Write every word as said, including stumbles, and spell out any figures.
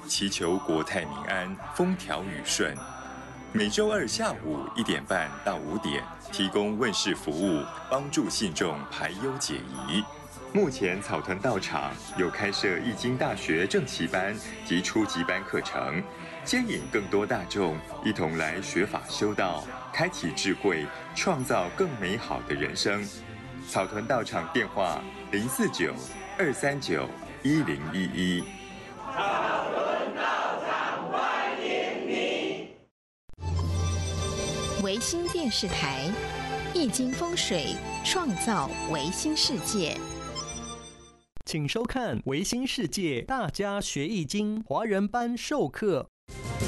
祈求国泰民安、风调雨顺。每周二下午一点半到五点，提供问事服务，帮助信众排忧解疑。目前草屯道场有开设易经大学正期班及初级班课程，接引更多大众一同来学法修道，开启智慧，创造更美好的人生。草屯道场电话零四九二三九一零一一。 草屯道场欢迎你。 维新电视台，易经风水，创造维新世界。 请收看《维新世界大家学易经》华人班授课。